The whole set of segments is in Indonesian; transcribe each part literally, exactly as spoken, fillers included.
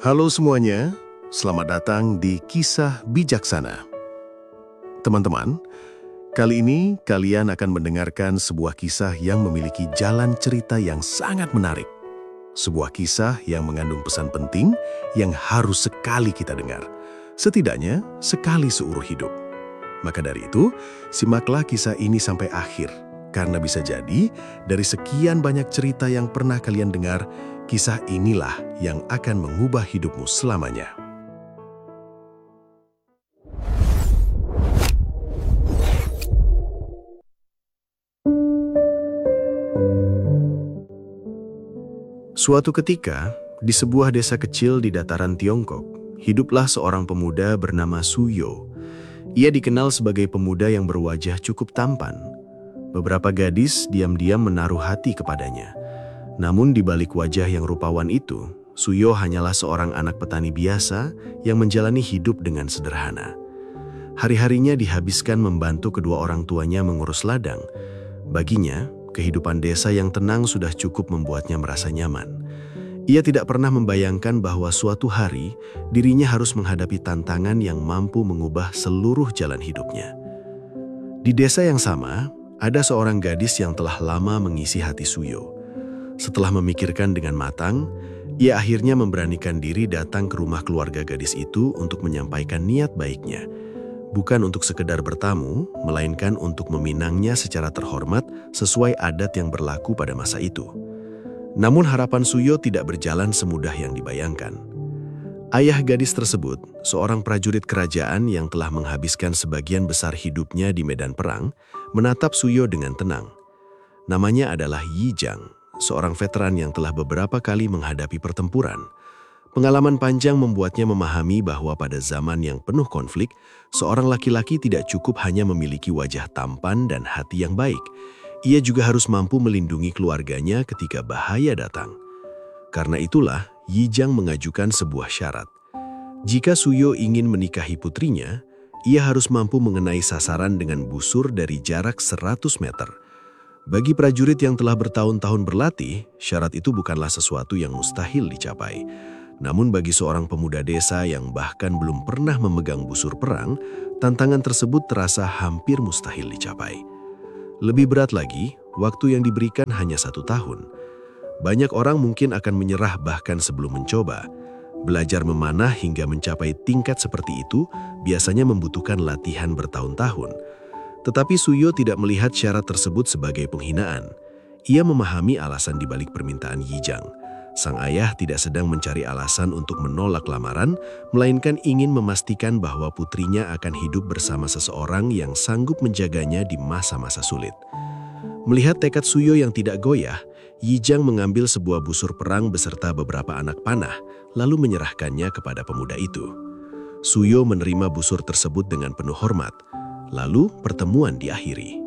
Halo semuanya, selamat datang di Kisah Bijaksana. Teman-teman, kali ini kalian akan mendengarkan sebuah kisah yang memiliki jalan cerita yang sangat menarik. Sebuah kisah yang mengandung pesan penting yang harus sekali kita dengar. Setidaknya sekali seumur hidup. Maka dari itu, simaklah kisah ini sampai akhir. Karena bisa jadi, dari sekian banyak cerita yang pernah kalian dengar, kisah inilah yang akan mengubah hidupmu selamanya. Suatu ketika, di sebuah desa kecil di dataran Tiongkok, hiduplah seorang pemuda bernama Suyo. Ia dikenal sebagai pemuda yang berwajah cukup tampan. Beberapa gadis diam-diam menaruh hati kepadanya. Namun di balik wajah yang rupawan itu, Suyo hanyalah seorang anak petani biasa yang menjalani hidup dengan sederhana. Hari-harinya dihabiskan membantu kedua orang tuanya mengurus ladang. Baginya, kehidupan desa yang tenang sudah cukup membuatnya merasa nyaman. Ia tidak pernah membayangkan bahwa suatu hari dirinya harus menghadapi tantangan yang mampu mengubah seluruh jalan hidupnya. Di desa yang sama, ada seorang gadis yang telah lama mengisi hati Suyo. Setelah memikirkan dengan matang, ia akhirnya memberanikan diri datang ke rumah keluarga gadis itu untuk menyampaikan niat baiknya. Bukan untuk sekedar bertamu, melainkan untuk meminangnya secara terhormat sesuai adat yang berlaku pada masa itu. Namun harapan Suyo tidak berjalan semudah yang dibayangkan. Ayah gadis tersebut, seorang prajurit kerajaan yang telah menghabiskan sebagian besar hidupnya di medan perang, menatap Suyo dengan tenang. Namanya adalah Yijang, seorang veteran yang telah beberapa kali menghadapi pertempuran. Pengalaman panjang membuatnya memahami bahwa pada zaman yang penuh konflik, seorang laki-laki tidak cukup hanya memiliki wajah tampan dan hati yang baik. Ia juga harus mampu melindungi keluarganya ketika bahaya datang. Karena itulah, Yijang mengajukan sebuah syarat. Jika Suyo ingin menikahi putrinya, ia harus mampu mengenai sasaran dengan busur dari jarak seratus meter. Bagi prajurit yang telah bertahun-tahun berlatih, syarat itu bukanlah sesuatu yang mustahil dicapai. Namun bagi seorang pemuda desa yang bahkan belum pernah memegang busur perang, tantangan tersebut terasa hampir mustahil dicapai. Lebih berat lagi, waktu yang diberikan hanya satu tahun. Banyak orang mungkin akan menyerah bahkan sebelum mencoba. Belajar memanah hingga mencapai tingkat seperti itu biasanya membutuhkan latihan bertahun-tahun. Tetapi Suyo tidak melihat syarat tersebut sebagai penghinaan. Ia memahami alasan dibalik permintaan Yijang. Sang ayah tidak sedang mencari alasan untuk menolak lamaran, melainkan ingin memastikan bahwa putrinya akan hidup bersama seseorang yang sanggup menjaganya di masa-masa sulit. Melihat tekad Suyo yang tidak goyah, Yijang mengambil sebuah busur perang beserta beberapa anak panah, lalu menyerahkannya kepada pemuda itu. Suyo menerima busur tersebut dengan penuh hormat. Lalu pertemuan diakhiri.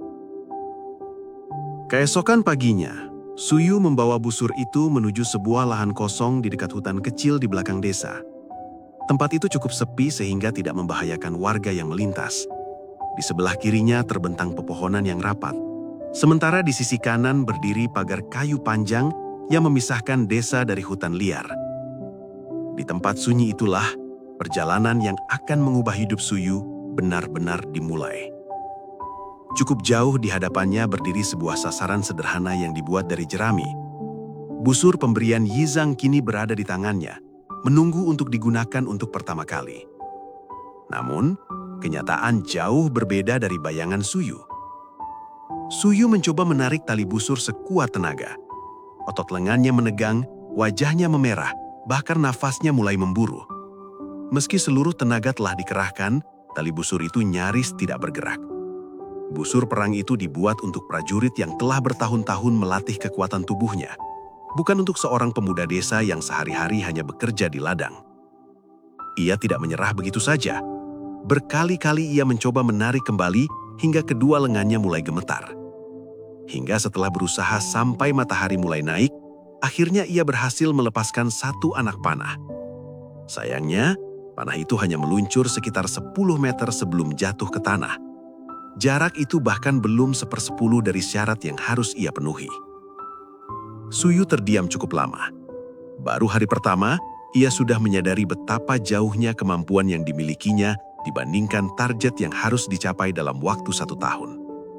Keesokan paginya, Suyo membawa busur itu menuju sebuah lahan kosong di dekat hutan kecil di belakang desa. Tempat itu cukup sepi sehingga tidak membahayakan warga yang melintas. Di sebelah kirinya terbentang pepohonan yang rapat. Sementara di sisi kanan berdiri pagar kayu panjang yang memisahkan desa dari hutan liar. Di tempat sunyi itulah, perjalanan yang akan mengubah hidup Suyo benar-benar dimulai. Cukup jauh di hadapannya berdiri sebuah sasaran sederhana yang dibuat dari jerami. Busur pemberian Yijang kini berada di tangannya, menunggu untuk digunakan untuk pertama kali. Namun, kenyataan jauh berbeda dari bayangan Suyo. Suyo mencoba menarik tali busur sekuat tenaga. Otot lengannya menegang, wajahnya memerah, bahkan nafasnya mulai memburu. Meski seluruh tenaga telah dikerahkan, tali busur itu nyaris tidak bergerak. Busur perang itu dibuat untuk prajurit yang telah bertahun-tahun melatih kekuatan tubuhnya, bukan untuk seorang pemuda desa yang sehari-hari hanya bekerja di ladang. Ia tidak menyerah begitu saja. Berkali-kali ia mencoba menarik kembali hingga kedua lengannya mulai gemetar. Hingga setelah berusaha sampai matahari mulai naik, akhirnya ia berhasil melepaskan satu anak panah. Sayangnya, panah itu hanya meluncur sekitar sepuluh meter sebelum jatuh ke tanah. Jarak itu bahkan belum sepersepuluh dari syarat yang harus ia penuhi. Suyo terdiam cukup lama. Baru hari pertama, ia sudah menyadari betapa jauhnya kemampuan yang dimilikinya dibandingkan target yang harus dicapai dalam waktu satu tahun.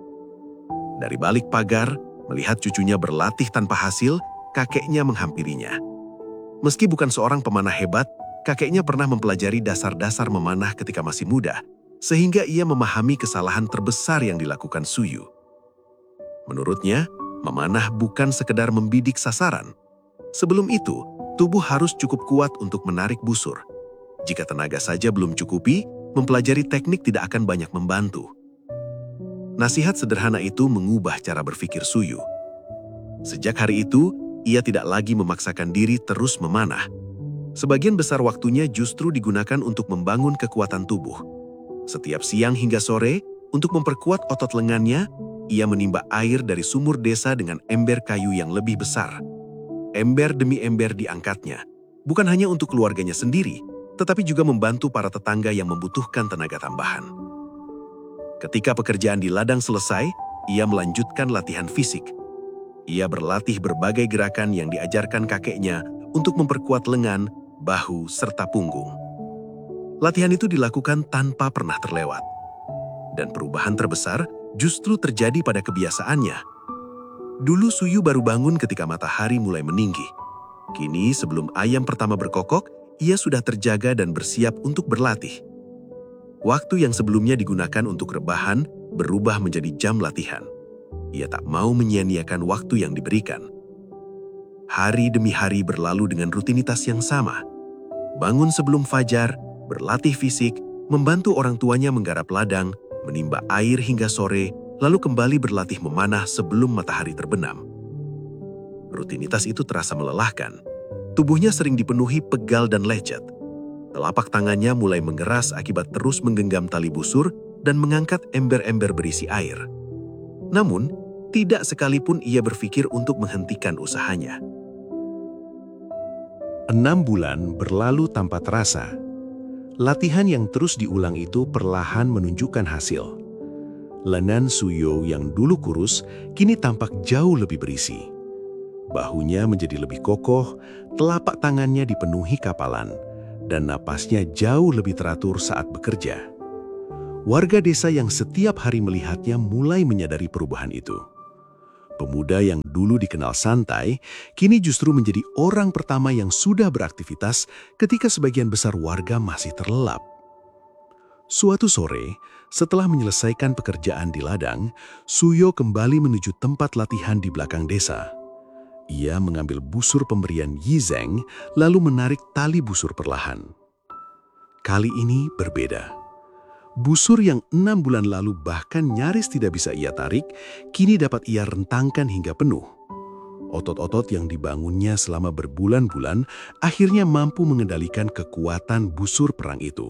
Dari balik pagar, melihat cucunya berlatih tanpa hasil, kakeknya menghampirinya. Meski bukan seorang pemanah hebat, kakeknya pernah mempelajari dasar-dasar memanah ketika masih muda, sehingga ia memahami kesalahan terbesar yang dilakukan Suyu. Menurutnya, memanah bukan sekedar membidik sasaran. Sebelum itu, tubuh harus cukup kuat untuk menarik busur. Jika tenaga saja belum cukupi, mempelajari teknik tidak akan banyak membantu. Nasihat sederhana itu mengubah cara berpikir Suyu. Sejak hari itu, ia tidak lagi memaksakan diri terus memanah. Sebagian besar waktunya justru digunakan untuk membangun kekuatan tubuh. Setiap siang hingga sore, untuk memperkuat otot lengannya, ia menimba air dari sumur desa dengan ember kayu yang lebih besar. Ember demi ember diangkatnya, bukan hanya untuk keluarganya sendiri, tetapi juga membantu para tetangga yang membutuhkan tenaga tambahan. Ketika pekerjaan di ladang selesai, ia melanjutkan latihan fisik. Ia berlatih berbagai gerakan yang diajarkan kakeknya untuk memperkuat lengan, bahu, serta punggung. Latihan itu dilakukan tanpa pernah terlewat. Dan perubahan terbesar justru terjadi pada kebiasaannya. Dulu Suyu baru bangun ketika matahari mulai meninggi. Kini sebelum ayam pertama berkokok, ia sudah terjaga dan bersiap untuk berlatih. Waktu yang sebelumnya digunakan untuk rebahan berubah menjadi jam latihan. Ia tak mau menyia-nyiakan waktu yang diberikan. Hari demi hari berlalu dengan rutinitas yang sama. Bangun sebelum fajar, berlatih fisik, membantu orang tuanya menggarap ladang, menimba air hingga sore, lalu kembali berlatih memanah sebelum matahari terbenam. Rutinitas itu terasa melelahkan. Tubuhnya sering dipenuhi pegal dan lecet. Telapak tangannya mulai mengeras akibat terus menggenggam tali busur dan mengangkat ember-ember berisi air. Namun, tidak sekalipun ia berpikir untuk menghentikan usahanya. Enam bulan berlalu tanpa terasa. Latihan yang terus diulang itu perlahan menunjukkan hasil. Lengan Suyo yang dulu kurus kini tampak jauh lebih berisi. Bahunya menjadi lebih kokoh, telapak tangannya dipenuhi kapalan, dan napasnya jauh lebih teratur saat bekerja. Warga desa yang setiap hari melihatnya mulai menyadari perubahan itu. Pemuda yang dulu dikenal santai, kini justru menjadi orang pertama yang sudah beraktivitas ketika sebagian besar warga masih terlelap. Suatu sore, setelah menyelesaikan pekerjaan di ladang, Suyo kembali menuju tempat latihan di belakang desa. Ia mengambil busur pemberian Yizeng, lalu menarik tali busur perlahan. Kali ini berbeda. Busur yang enam bulan lalu bahkan nyaris tidak bisa ia tarik, kini dapat ia rentangkan hingga penuh. Otot-otot yang dibangunnya selama berbulan-bulan akhirnya mampu mengendalikan kekuatan busur perang itu.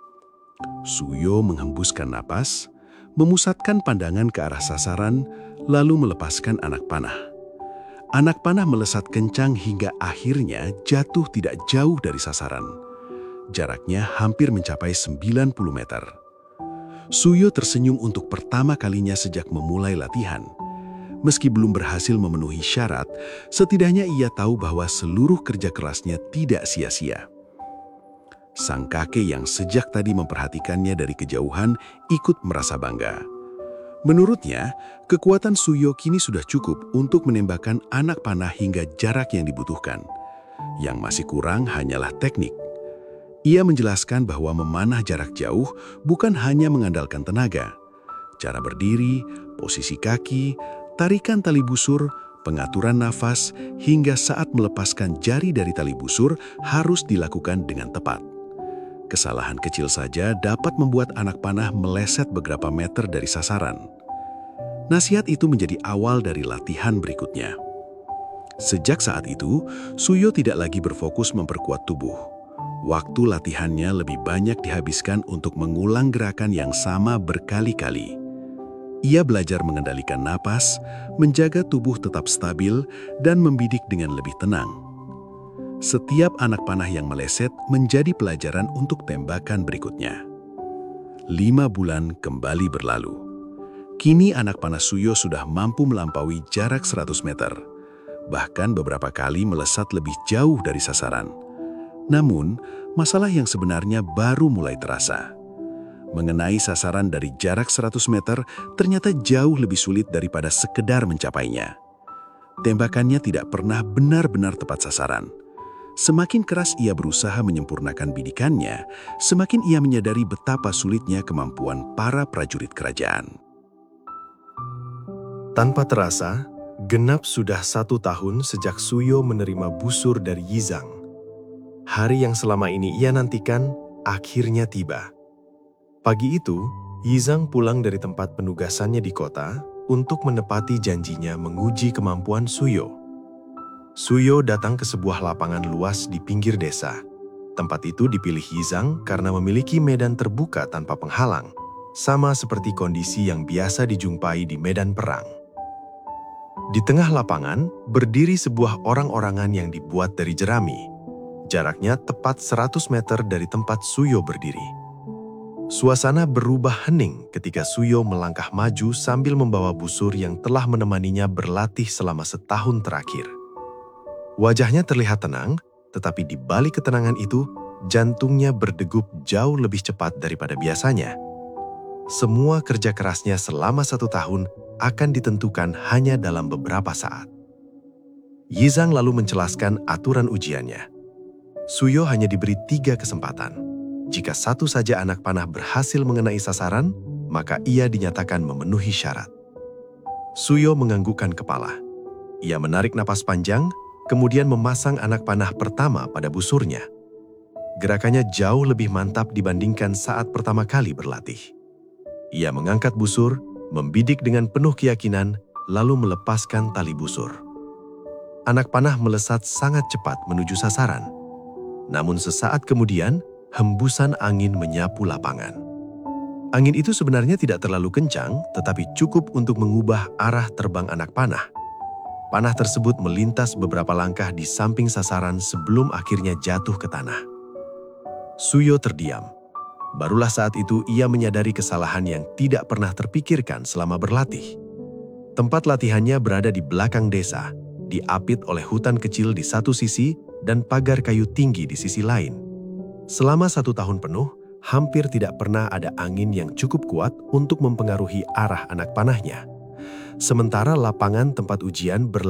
Suyo menghembuskan napas, memusatkan pandangan ke arah sasaran, lalu melepaskan anak panah. Anak panah melesat kencang hingga akhirnya jatuh tidak jauh dari sasaran. Jaraknya hampir mencapai sembilan puluh meter. Suyo tersenyum untuk pertama kalinya sejak memulai latihan. Meski belum berhasil memenuhi syarat, setidaknya ia tahu bahwa seluruh kerja kerasnya tidak sia-sia. Sang kakek yang sejak tadi memperhatikannya dari kejauhan ikut merasa bangga. Menurutnya, kekuatan Suyo kini sudah cukup untuk menembakkan anak panah hingga jarak yang dibutuhkan. Yang masih kurang hanyalah teknik. Ia menjelaskan bahwa memanah jarak jauh bukan hanya mengandalkan tenaga. Cara berdiri, posisi kaki, tarikan tali busur, pengaturan nafas, hingga saat melepaskan jari dari tali busur harus dilakukan dengan tepat. Kesalahan kecil saja dapat membuat anak panah meleset beberapa meter dari sasaran. Nasihat itu menjadi awal dari latihan berikutnya. Sejak saat itu, Suyo tidak lagi berfokus memperkuat tubuh. Waktu latihannya lebih banyak dihabiskan untuk mengulang gerakan yang sama berkali-kali. Ia belajar mengendalikan napas, menjaga tubuh tetap stabil, dan membidik dengan lebih tenang. Setiap anak panah yang meleset menjadi pelajaran untuk tembakan berikutnya. Lima bulan kembali berlalu. Kini anak panah Suyo sudah mampu melampaui jarak seratus meter. Bahkan beberapa kali melesat lebih jauh dari sasaran. Namun, masalah yang sebenarnya baru mulai terasa. Mengenai sasaran dari jarak seratus meter ternyata jauh lebih sulit daripada sekedar mencapainya. Tembakannya tidak pernah benar-benar tepat sasaran. Semakin keras ia berusaha menyempurnakan bidikannya, semakin ia menyadari betapa sulitnya kemampuan para prajurit kerajaan. Tanpa terasa, genap sudah satu tahun sejak Suyo menerima busur dari Yizang. Hari yang selama ini ia nantikan akhirnya tiba. Pagi itu, Yizang pulang dari tempat penugasannya di kota untuk menepati janjinya menguji kemampuan Suyo. Suyo datang ke sebuah lapangan luas di pinggir desa. Tempat itu dipilih Yizang karena memiliki medan terbuka tanpa penghalang, sama seperti kondisi yang biasa dijumpai di medan perang. Di tengah lapangan, berdiri sebuah orang-orangan yang dibuat dari jerami. Jaraknya tepat seratus meter dari tempat Suyo berdiri. Suasana berubah hening ketika Suyo melangkah maju sambil membawa busur yang telah menemaninya berlatih selama setahun terakhir. Wajahnya terlihat tenang, tetapi di balik ketenangan itu, jantungnya berdegup jauh lebih cepat daripada biasanya. Semua kerja kerasnya selama satu tahun akan ditentukan hanya dalam beberapa saat. Yizang lalu menjelaskan aturan ujiannya. Suyo hanya diberi tiga kesempatan. Jika satu saja anak panah berhasil mengenai sasaran, maka ia dinyatakan memenuhi syarat. Suyo menganggukkan kepala. Ia menarik napas panjang, kemudian memasang anak panah pertama pada busurnya. Gerakannya jauh lebih mantap dibandingkan saat pertama kali berlatih. Ia mengangkat busur, membidik dengan penuh keyakinan, lalu melepaskan tali busur. Anak panah melesat sangat cepat menuju sasaran. Namun sesaat kemudian, hembusan angin menyapu lapangan. Angin itu sebenarnya tidak terlalu kencang, tetapi cukup untuk mengubah arah terbang anak panah. Panah tersebut melintas beberapa langkah di samping sasaran sebelum akhirnya jatuh ke tanah. Suyo terdiam. Barulah saat itu ia menyadari kesalahan yang tidak pernah terpikirkan selama berlatih. Tempat latihannya berada di belakang desa, diapit oleh hutan kecil di satu sisi dan pagar kayu tinggi di sisi lain. Selama satu tahun penuh, hampir tidak pernah ada angin yang cukup kuat untuk mempengaruhi arah anak panahnya. Sementara lapangan tempat ujian berlangsung